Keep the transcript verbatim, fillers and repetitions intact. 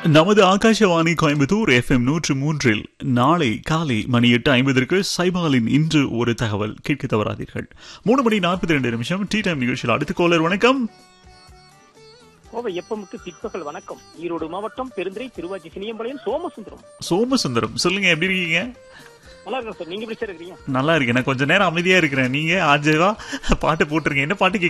நமது Akashvani Coimbatore F M நூற்று மூன்றில் நாளை காலை மணி எட்டு ஐம்பதற்கு சைபாலின் இன்று ஒரு தகவல் கேட்க தவறாதீர்கள். மூணு மணி நாற்பத்தி ரெண்டு நிமிஷம் டீ டைம் நிகழ்ச்சியில் அடுத்த கோலர். வணக்கம். கோவை எப்பமுக்கு பிற்பகல் வணக்கம். ஈரோடு மாவட்டம் பெருந்துறை திருவாச்சி சினியம்பாளையம் சோமசுந்தரம். சோமசுந்தரம் சொல்லுங்க, எப்படி இருக்கீங்க? நல்லா இருக்கேன் சார், நீங்க எப்படி சார் இருக்கீங்க? நல்லா இருக்கேன். நான் கொஞ்ச நேரம் அமைதியா இருக்கிறேன். நீங்க ஆஜேவா பாட்டு போட்டுருங்க. என்ன பாட்டு